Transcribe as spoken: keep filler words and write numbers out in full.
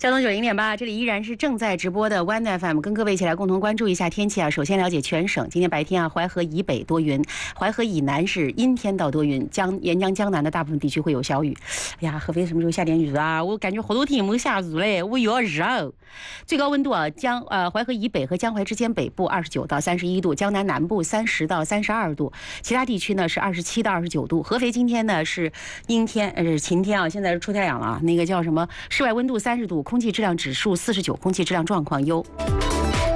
交通九零点八，这里依然是正在直播的 One F M， 跟各位一起来共同关注一下天气啊。首先了解全省，今天白天啊，淮河以北多云，淮河以南是阴天到多云，江沿江江南的大部分地区会有小雨。哎呀，合肥什么时候下点雨啊？我感觉好多天没下雨嘞，我又要热哦。最高温度啊，江呃淮河以北和江淮之间北部二十九到三十一度，江南南部三十到三十二度，其他地区呢是二十七到二十九度。合肥今天呢是阴天，呃是晴天啊，现在是出太阳了啊。那个叫什么？室外温度三十度，空气质量指数四十九，空气质量状况优。